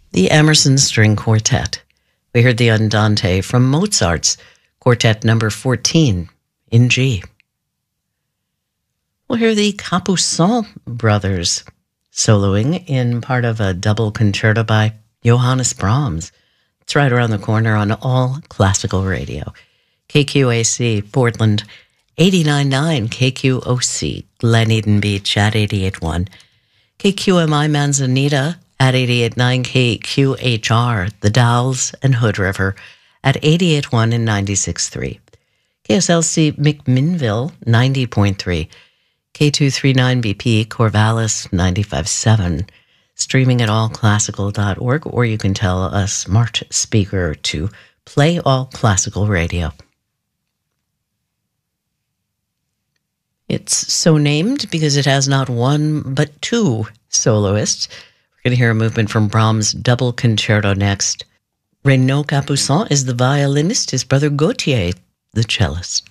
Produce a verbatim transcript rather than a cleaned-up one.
the Emerson String Quartet. We heard the Andante from Mozart's Quartet number fourteen in G. We'll hear the Capuçon brothers soloing in part of a double concerto by Johannes Brahms. It's right around the corner on All Classical Radio. K Q A C, Portland, eighty-nine point nine, K Q O C, Glen Eden Beach at eighty-eight point one, K Q M I Manzanita at eighty-eight point nine, K Q H R, The Dalles and Hood River at eighty-eight point one and ninety-six point three, K S L C McMinnville, ninety point three, K two thirty-nine B P, Corvallis, ninety-five point seven, streaming at all classical dot org, or you can tell a smart speaker to play All Classical Radio. It's so named because it has not one but two soloists. We're going to hear a movement from Brahms' double concerto next. Renaud Capuçon is the violinist, his brother Gauthier, the cellist.